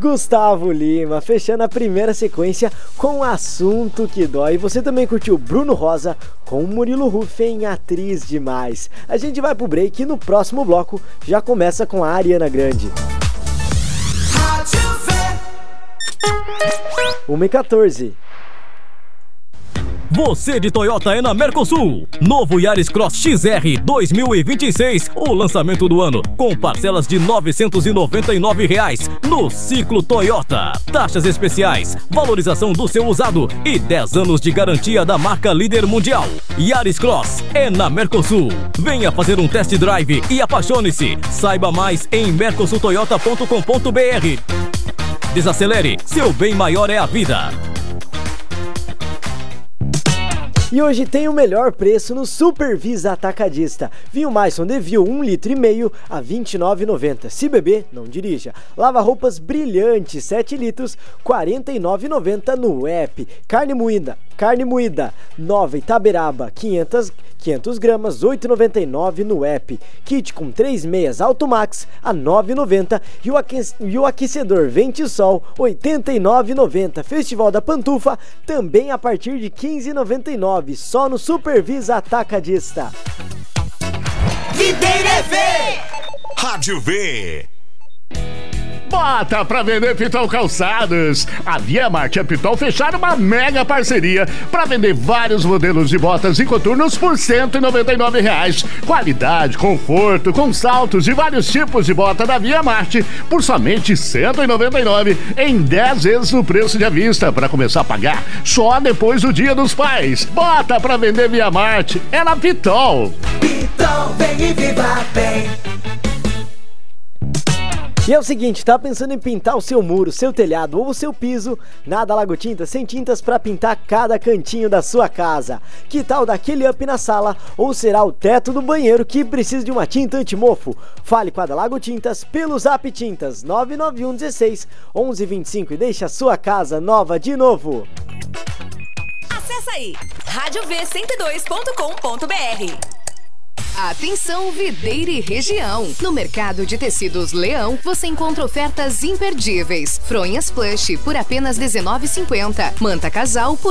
Gustavo Lima, fechando a primeira sequência com Assunto que Dói. Você também curtiu Bruno Rosa com Murilo Ruffen, Atriz Demais. A gente vai pro break e no próximo bloco já começa com a Ariana Grande. 1h14. Você de Toyota é na Mercosul. Novo Yaris Cross XR 2026, o lançamento do ano, com parcelas de R$ 999 no Ciclo Toyota. Taxas especiais, valorização do seu usado e 10 anos de garantia da marca líder mundial. Yaris Cross é na Mercosul. Venha fazer um test drive e apaixone-se. Saiba mais em mercosultoyota.com.br. Desacelere, seu bem maior é a vida. E hoje tem o melhor preço no Supervisa Atacadista. Vinho Maison Devil 1,5 litro a R$ 29,90. Se beber, não dirija. Lava roupas Brilhante 7 litros, R$ 49,90 no app. Carne moída Nova Itaberaba 500 gramas, R$ 8,99 no app. Kit com 3 meias Automax a R$ 9,90 e o aquecedor Ventisol R$ 89,90. Festival da Pantufa também a partir de R$ 15,99. Só no Supervisa Atacadista. Videira V! Rádio V! Bota pra vender Pitol Calçados. A Via Marte e a Pitol fecharam uma mega parceria para vender vários modelos de botas e coturnos por R$ 199. Qualidade, conforto, com saltos de vários tipos de bota da Via Marte por somente R$ 199 em 10 vezes no preço de à vista para começar a pagar só depois do Dia dos Pais. Bota pra vender Via Marte é na Pitol. Pitol, vem e viva bem. E é o seguinte, tá pensando em pintar o seu muro, seu telhado ou o seu piso? Nada Lago Tintas, sem tintas para pintar cada cantinho da sua casa. Que tal daquele up na sala? Ou será o teto do banheiro que precisa de uma tinta antimofo? Fale com a da Lago Tintas pelo Zap Tintas 991 16 11 25 e deixe a sua casa nova de novo. Acesse aí, radiov102.com.br. Atenção Videira e região. No mercado de tecidos Leão, você encontra ofertas imperdíveis. Fronhas plush por apenas R$ 19,50. Manta casal por